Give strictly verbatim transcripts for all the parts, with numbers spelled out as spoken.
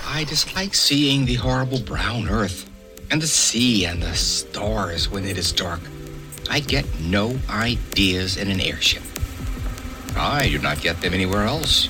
I dislike seeing the horrible brown earth and the sea and the stars when it is dark. I get no ideas in an airship. I do not get them anywhere else.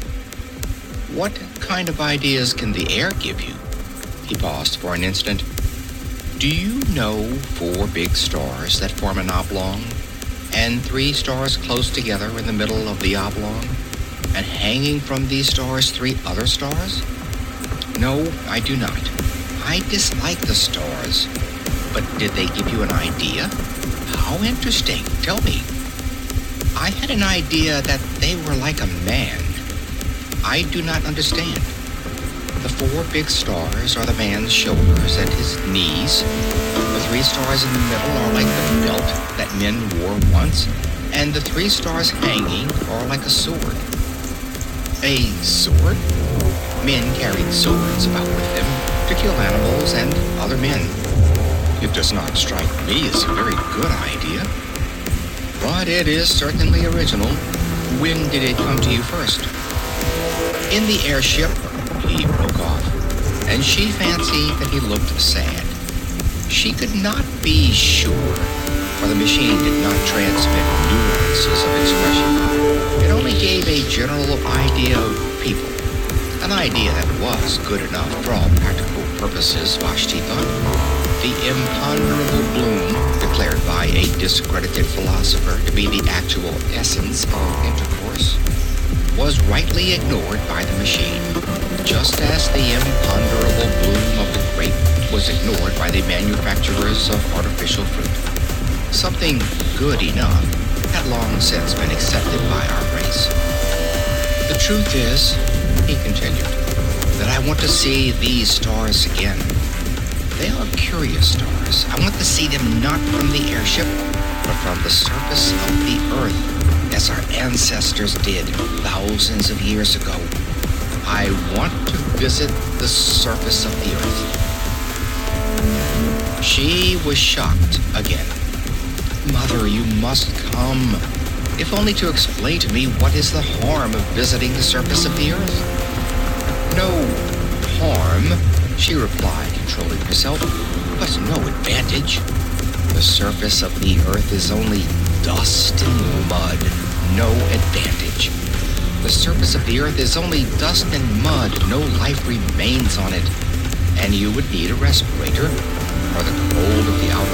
What kind of ideas can the air give you? He paused for an instant. Do you know four big stars that form an oblong, and three stars close together in the middle of the oblong, and hanging from these stars three other stars? No, I do not. I dislike the stars. But did they give you an idea? How interesting. Tell me. I had an idea that they were like a man. I do not understand. The four big stars are the man's shoulders and his knees. The three stars in the middle are like the belt that men wore once, and the three stars hanging are like a sword. A sword? Men carried swords about with them to kill animals and other men. It does not strike me as a very good idea, but it is certainly original. When did it come to you first? In the airship, he broke off, and she fancied that he looked sad. She could not be sure, for the machine did not transmit nuances of expression. It only gave a general idea of people, an idea that was good enough for all practical purposes, Vashti thought. The imponderable bloom, declared by a discredited philosopher to be the actual essence of intercourse, was rightly ignored by the machine, just as the imponderable bloom of the grape was ignored by the manufacturers of artificial fruit. Something good enough had long since been accepted by our race. The truth is, he continued, that I want to see these stars again. They are curious stars. I want to see them not from the airship, but from the surface of the earth, as our ancestors did thousands of years ago. I want to visit the surface of the earth. She was shocked again. Mother, you must come, if only to explain to me what is the harm of visiting the surface of the earth. No harm, she replied, controlling herself, but no advantage. The surface of the earth is only dust and mud, no advantage. The surface of the earth is only dust and mud, no life remains on it, and you would need a respirator, or the cold of the outer